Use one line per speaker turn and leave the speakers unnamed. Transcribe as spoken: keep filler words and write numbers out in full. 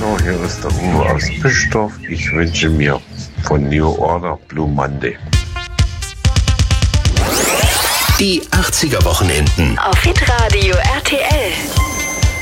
hallo, hier ist der Uwe aus Bischdorf. Ich wünsche mir von New Order Blue Monday.
Die achtziger Wochenenden
auf Hitradio R T L.